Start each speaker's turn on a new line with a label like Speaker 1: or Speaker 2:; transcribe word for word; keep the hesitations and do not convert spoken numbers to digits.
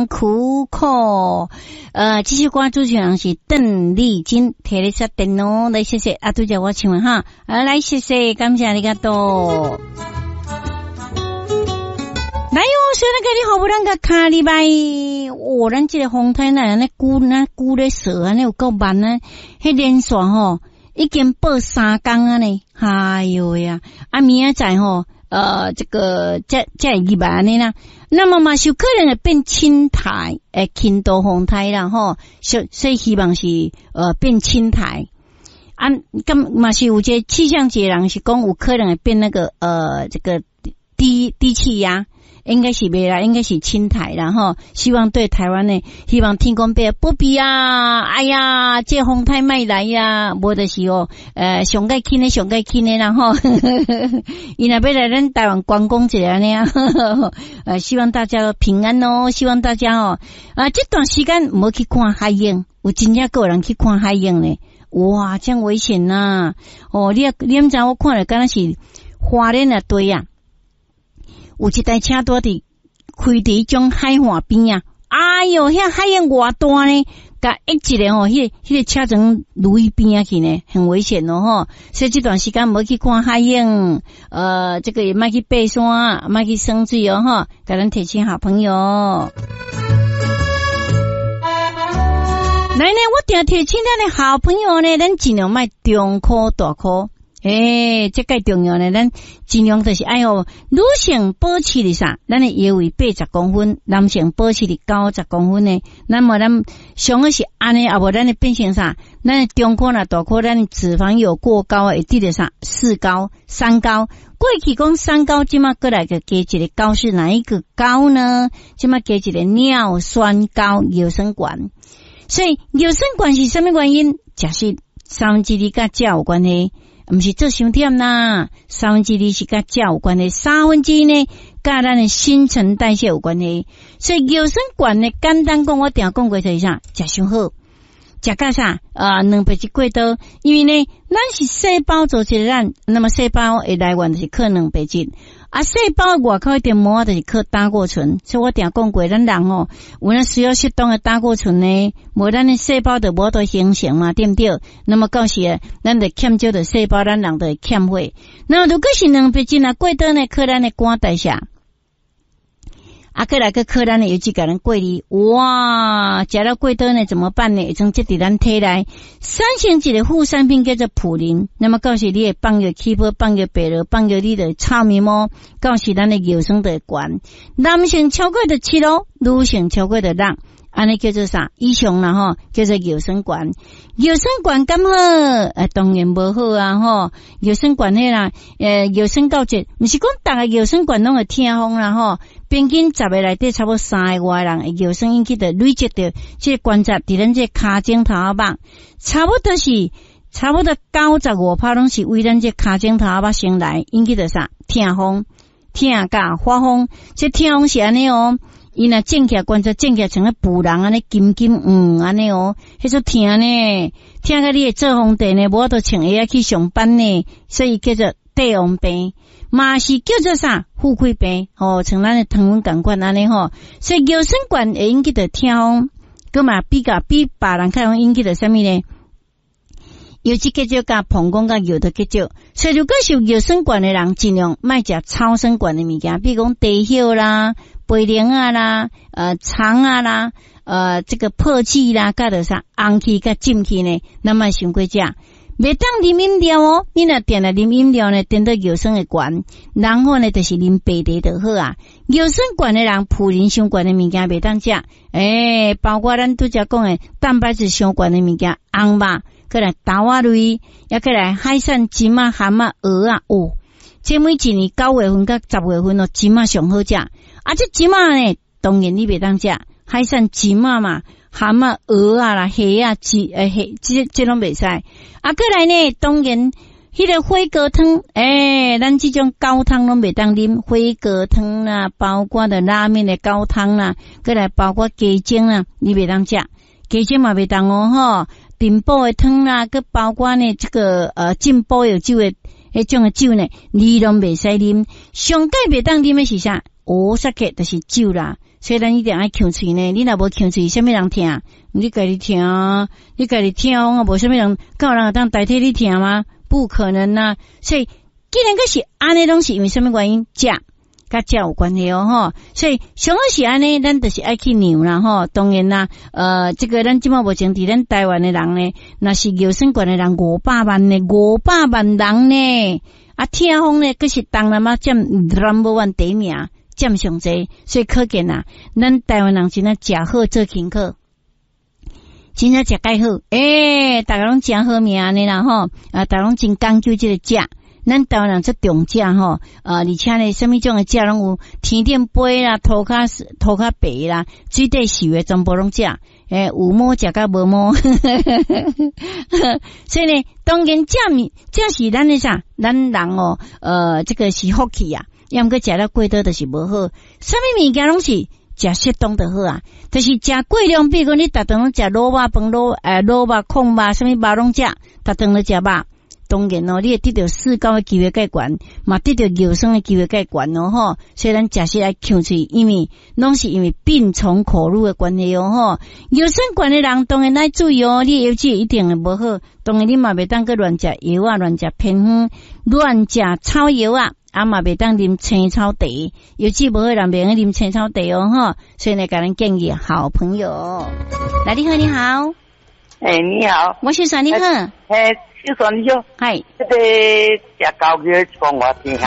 Speaker 1: 人苦苦。呃，继续关注主持人是邓丽君，提来说电哦，来谢谢啊，拄则我唱哈，啊来谢谢，感谢你个多。来哟，说那个你好不啷个卡哩拜？哦，咱这个风台那那鼓那鼓咧蛇啊，那有够慢呢。迄连续吼已经报三工啊呢。哎呦呀，啊明仔载吼，呃，这个这这一万呢啦。那么嘛，有可能会变青台，诶，轻度风台啦吼。所所以希望是呃变青台。啊，咁嘛是有这气象节人是讲有可能会变那个呃这个低低气压。应该是未啦，应该是青台啦吼。希望对台湾呢，希望天公伯不必啊！哎呀，这风太卖来呀，无就是哦，呃，上该轻的上该轻的啦吼。伊若要来咱台湾观光一下呢，呃，希望大家平安哦，希望大家哦，啊，这段时间唔好去看海鹰，有真正个人去看海鹰呢，哇，真危险呐！哦，你你唔知我看了，敢若是花莲啊对呀。有一台车多伫开伫种海岸边啊！哎哟，遐海鹰偌大呢，甲一一个吼，迄、迄个车从路伊边啊去呢，很危险哦吼。所以这段时间无去看海鹰，呃，这个也莫去爬山，莫去耍水哦吼，甲咱提醒好朋友。来呢，我定提醒咱的好朋友呢，咱尽量莫中考大考。诶、欸，这个重要呢，咱尽量就是哎哟，女性保持的啥，咱的腰围八十公分，男性保持的九十公分呢。那么咱上个是安尼，啊无咱的变成啥？咱的中考啦、大考，咱的脂肪有过高啊，会得的啥？四高、三高。过去讲三高，即马过来个加一个高是哪一个高呢？即马加一个尿酸高、尿酸管。所以尿酸管是什么原因？就是三分之二甲这有关系。毋是做伤忝啦，三分之二是甲这有关系，三分之一呢，甲咱的新陈代谢有关系。所以尿酸管呢，简单讲，我定讲过就是啥，食伤好，食甲啥啊，两倍一过多，因为呢，咱是细胞组织的咱，那么细胞的来源就是靠两倍质。啊，细胞外口一点膜就是靠胆固醇，所以我定讲过，咱人哦，有咱需要适当的胆固醇呢，无咱的细胞就无得形成嘛，对不对？那么到时咱就欠少的细胞，咱人就会欠血。那如果是两倍质啊，过多呢，靠咱的肝代谢。啊，过来个靠咱的有几个人过哩，哇，食了过多呢怎么办呢？会从这伫咱体内产生一个副产品叫做普林，那么到时你会放药起泡，放药白了，放药你的草面膜，到时咱的尿酸就会悬。男性超过的七咯，女性超过的六，安尼叫做啥？以上啦吼，叫做尿酸悬。尿酸悬敢好？呃，当然无好啊吼。尿酸悬迄啦，呃，尿酸高值，毋是讲逐个尿酸悬拢会痛风啦吼。平均十个内底差不多三个外人会尿酸引起的累积着这关节伫咱这骹颈头仔肉，差不多是差不多九十五趴拢是为咱这骹颈头仔肉先来引起的啥？痛风、痛甲发疯，这痛风是安尼哦。伊若正起来关节正起来像个妇人安尼金金嗯安尼哦，迄种痛呢，痛甲你会做皇帝呢，无法度穿鞋去上班呢，所以叫做帝王病。嘛是叫做啥？富贵病，吼，像咱的糖分感官安尼吼，所以尿酸管会引起的痛风，佮嘛比较比别人较容易引起的什么呢？尤其结石甲膀胱甲尿的结石，所以如果是尿酸管的人，尽量莫食超酸管的物件，比如讲地叶啦、白莲啊啦、呃肠啊啦、呃这个破气啦，甲着啥红气甲浸气呢，那么伤过食。袂当啉饮料哦，你若定来啉饮料呢，等到尿酸会悬，然后呢就是啉白茶就好啊。尿酸悬的人，普林伤悬的物件袂当食，诶、欸，包括咱拄则讲的蛋白质伤悬的物件，红肉，过来豆仔类，也过来海产、金啊、蛤蟆、鹅啊，哦，这每一年九月份甲十月份哦，金啊上好食，啊，这金啊呢，当然你袂当食，海产、金啊嘛。蛤蟆、鹅啊啦、虾啊、鸡诶、虾，这这拢袂使。啊，过来呢，当然，迄个火锅汤，诶、欸，咱这种高汤拢袂当啉，火锅汤啦，包括的拉面的高汤啦，过来包括鸡精啦，你袂当食，鸡精嘛袂当哦吼，顶煲的汤啦，佮包括呢这个呃进煲有酒的迄种的酒呢，你拢袂使啉。上界袂当啉的是啥？乌沙克就是酒啦。 所以咱一定爱呛嘴呢。你若无呛嘴，啥物人听？你家己听，你家己听啊，无啥物人，敢有人会当代替你听吗？不可能啊！所以既然个是安尼，拢是因为什么原因？食。甲食有关系哦，吼，所以上好是安尼，咱就是爱去量啦，吼。当然啦，呃，这个咱即马目前伫咱台湾的人呢，那是尿酸管的人五百万呢，五百万人呢，啊，痛风呢，佫是当然嘛占 number one 第一名，占上侪，所以可见啊，咱台湾人真正食好做勤课，真正食介好，诶、欸，大家拢真好命安尼啦，吼，啊，大家拢真讲究这个食。咱台湾人这重食吼，呃，而且呢，什么种的食拢有天顶杯啦、涂骹涂骹白啦、水底洗的全部拢食，诶，有毛食甲无毛，所以呢，当然这面这是咱的啥，咱人哦，呃，这个是福气啊，要毋过食了过多就是无好，什么物件拢是食适当就好啊，就是食过量，比如讲你逐顿拢食卤肉饭、卤诶卤肉、控肉，什么肉拢食，逐顿都食肉。当然哦，你会得到四高的机会介悬，嘛得到尿酸的机会介悬哦吼。所以咱食时来控制，因为拢是因为病从口入的关系哦吼。尿酸高的人当然要注意哦，你药剂一定会无好。当然你嘛袂当去乱食药啊，乱食偏方，乱食草药啊，啊嘛袂当啉青草茶，药剂无好人袂用啉青草茶哦吼。所以呢，甲咱建议好朋友，来你好你好，
Speaker 2: 诶、欸、你好，
Speaker 1: 我是算你好，
Speaker 2: 诶。就说你就，
Speaker 1: 系，
Speaker 2: 这个食高嘅讲话听下。